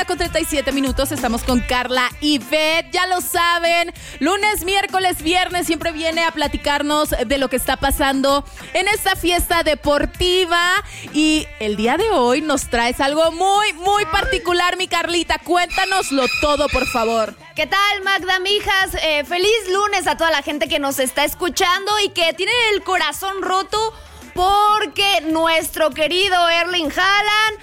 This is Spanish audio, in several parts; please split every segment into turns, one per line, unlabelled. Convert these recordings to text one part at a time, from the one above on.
1:37, estamos con Carla y Bet, ya lo saben, lunes, miércoles, viernes, siempre viene a platicarnos de lo que está pasando en esta fiesta deportiva y el día de hoy nos traes algo muy particular, mi Carlita, cuéntanoslo todo, por favor.
¿Qué tal, Magda, mijas? Feliz lunes a toda la gente que nos está escuchando y que tiene el corazón roto porque nuestro querido Erling Haaland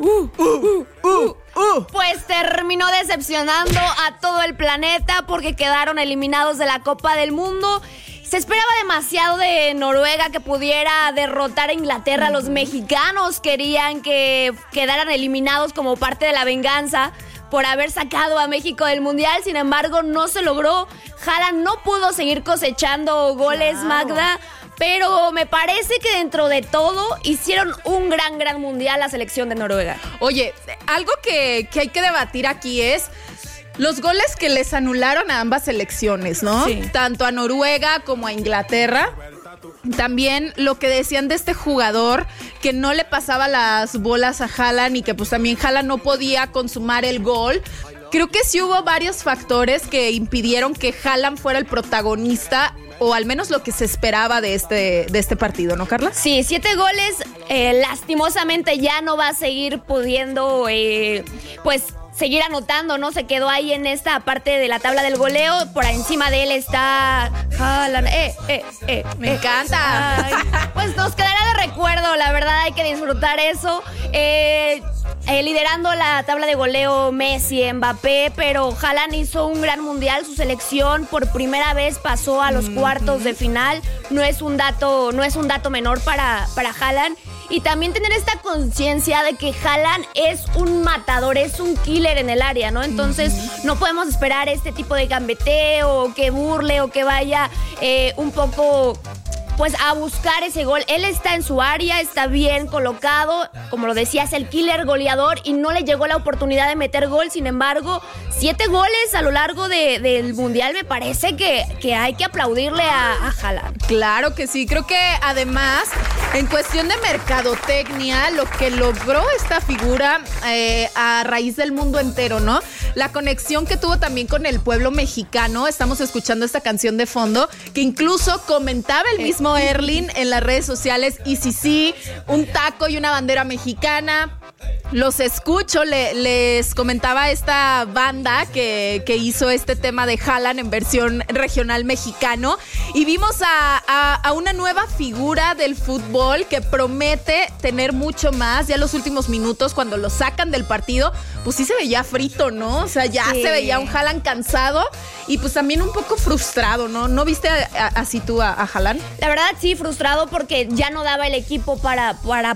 pues terminó decepcionando a todo el planeta porque quedaron eliminados de la Copa del Mundo. Se esperaba demasiado de Noruega que pudiera derrotar a Inglaterra. Los mexicanos querían que quedaran eliminados como parte de la venganza por haber sacado a México del Mundial. Sin embargo, no se logró. Haaland no pudo seguir cosechando goles, Magda. Pero me parece que dentro de todo hicieron un gran mundial la selección de Noruega.
Oye, algo que hay que debatir aquí es los goles que les anularon a ambas selecciones, ¿no?
Sí.
Tanto a Noruega como a Inglaterra. También lo que decían de este jugador que no le pasaba las bolas a Haaland y que pues también Haaland no podía consumar el gol. Creo que sí hubo varios factores que impidieron que Haaland fuera el protagonista o al menos lo que se esperaba de este partido, ¿no, Carla?
Sí, 7 goles, lastimosamente ya no va a seguir pudiendo, seguir anotando, ¿no? Se quedó ahí en esta parte de la tabla del goleo, por encima de él está Haaland,
Me encanta.
Ay, pues nos quedará de recuerdo, la verdad hay que disfrutar eso. Liderando la tabla de goleo Messi, Mbappé, pero Haaland hizo un gran mundial, su selección por primera vez pasó a los cuartos de final, no es un dato menor para Haaland. Y también tener esta conciencia de que Haaland es un matador, es un killer en el área, ¿no? Entonces no podemos esperar este tipo de gambeteo, que burle o que vaya un poco pues a buscar ese gol. Él está en su área, está bien colocado, como lo decía, es el killer goleador y no le llegó la oportunidad de meter gol. Sin embargo, 7 goles a lo largo del Mundial me parece que hay que aplaudirle a Haaland.
Claro que sí, creo que además en cuestión de mercadotecnia, lo que logró esta figura a raíz del mundo entero, ¿no? La conexión que tuvo también con el pueblo mexicano, estamos escuchando esta canción de fondo, que incluso comentaba el mismo Erling en las redes sociales, y sí, un taco y una bandera mexicana. Los escucho, les comentaba esta banda que hizo este tema de Haaland en versión regional mexicano, y vimos a una nueva figura del fútbol que promete tener mucho más. Ya en los últimos minutos, cuando lo sacan del partido, pues sí se veía frito, ¿no? O sea, ya se veía un Haaland cansado y pues también un poco frustrado, ¿no? ¿No viste así tú a Haaland?
La verdad sí, frustrado porque ya no daba el equipo para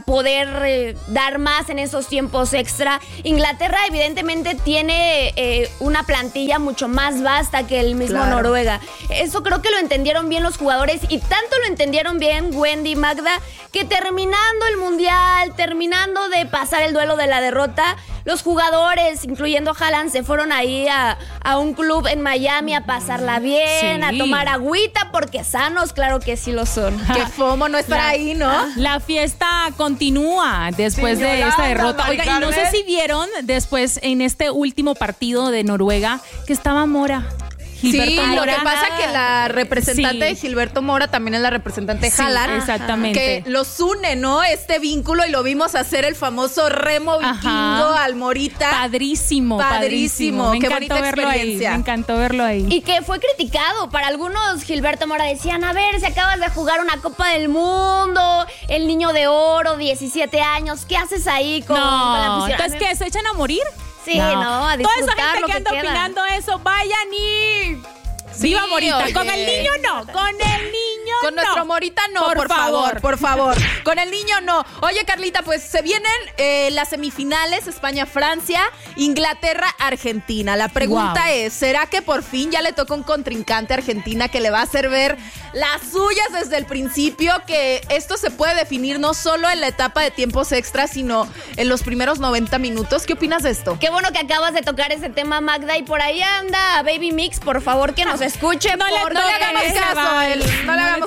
poder dar más en esos tiempos extra. Inglaterra evidentemente tiene una plantilla mucho más vasta que el mismo Noruega. Eso creo que lo entendieron bien los jugadores, y tanto lo entendieron bien Wendy, Magda, que terminando el Mundial, terminando de pasar el duelo de la derrota, los jugadores, incluyendo Haaland, se fueron ahí a un club en Miami a pasarla bien, a tomar agüita, porque sanos, claro que sí lo son.
Qué fomo no estar ahí, ¿no?
La fiesta continúa después de esta derrota. Oiga, y no sé si vieron después en este último partido de Noruega que estaba Mora. Gilberto Mora.
Lo que pasa que la representante de Gilberto Mora también es la representante de Haaland.
Exactamente.
Que los une, ¿no? Este vínculo, y lo vimos hacer el famoso remo vikingo al Morita.
Padrísimo.
Qué bonita experiencia.
Me encantó verlo ahí.
Y que fue criticado. Para algunos, Gilberto Mora decían, a ver, si acabas de jugar una Copa del Mundo, el niño de oro, 17 años, ¿qué haces ahí con la afición?
Entonces, ¿qué? ¿Se echan a morir?
Sí, no, a disfrutar.
Toda esa gente
lo
que anda opinando eso, vayan y...
Sí,
¡viva Morita!
Oye.
Con el niño no, con el niño
Con nuestro Morita no, por favor. Con el niño no. Oye, Carlita, pues se vienen las semifinales, España-Francia, Inglaterra-Argentina. La pregunta es, ¿será que por fin ya le toca un contrincante a Argentina que le va a hacer ver las suyas desde el principio? Que esto se puede definir no solo en la etapa de tiempos extras, sino en los primeros 90 minutos. ¿Qué opinas de esto?
Qué bueno que acabas de tocar ese tema, Magda, y por ahí anda Baby Mix, por favor que nos escuche.
No le hagamos caso a él. No le hagamos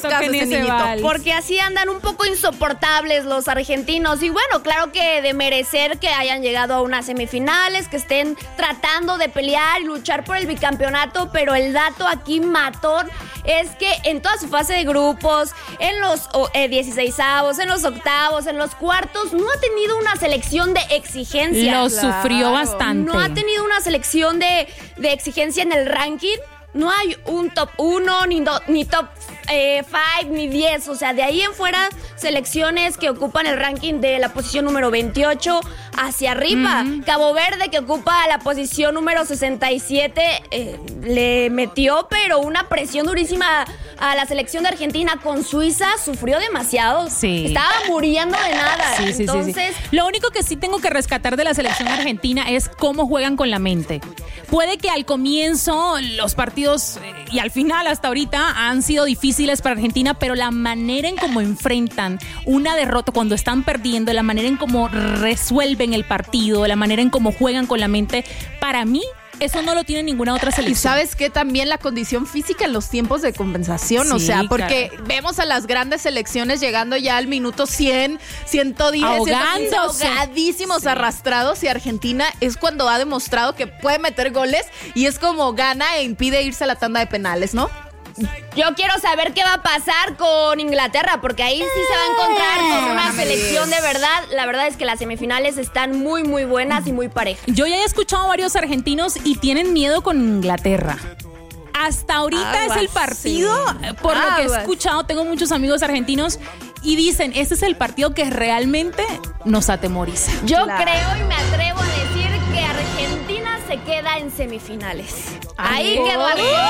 toquen ese vals.
Porque así andan un poco insoportables los argentinos. Y bueno, claro que de merecer que hayan llegado a unas semifinales, que estén tratando de pelear y luchar por el bicampeonato, pero el dato aquí matón es que en toda su fase de grupos, en los 16avos, en los octavos, en los cuartos, no ha tenido una selección de exigencia.
Lo sufrió bastante.
No ha tenido una selección de exigencia en el ranking. No hay un top 1, ni top 5, ni 10. O sea, de ahí en fuera, selecciones que ocupan el ranking de la posición número 28 hacia arriba. Cabo Verde, que ocupa la posición número 67, le metió, pero una presión durísima a la selección de Argentina. Con Suiza sufrió demasiado.
Sí.
Estaba muriendo de nada.
Sí,
Entonces,
lo único que sí tengo que rescatar de la selección argentina es cómo juegan con la mente. Puede que al comienzo los partidos y al final hasta ahorita han sido difíciles para Argentina, pero la manera en cómo enfrentan una derrota cuando están perdiendo, la manera en cómo resuelven el partido, la manera en cómo juegan con la mente, para mí eso no lo tiene ninguna otra selección.
Y sabes que también la condición física en los tiempos de compensación, o sea, porque vemos a las grandes selecciones llegando ya al minuto 100, 110, ahogadísimos, arrastrados, y Argentina es cuando ha demostrado que puede meter goles y es como gana e impide irse a la tanda de penales, ¿no?
Yo quiero saber qué va a pasar con Inglaterra, porque ahí sí se va a encontrar con una selección de verdad. La verdad es que las semifinales están muy, muy buenas y muy parejas.
Yo ya he escuchado a varios argentinos y tienen miedo con Inglaterra. Hasta ahorita es el partido, por lo que he escuchado, tengo muchos amigos argentinos y dicen, este es el partido que realmente nos atemoriza.
Yo creo y me atrevo a decir que Argentina se queda en semifinales. Ahí quedó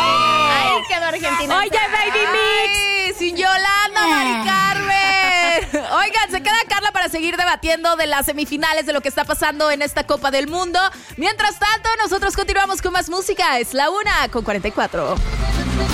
Argentina.
Oye, Baby Mix.
Sin Yolanda, Mari Carmen. Oigan, se queda Carla para seguir debatiendo de las semifinales, de lo que está pasando en esta Copa del Mundo. Mientras tanto, nosotros continuamos con más música. Es la 1:44.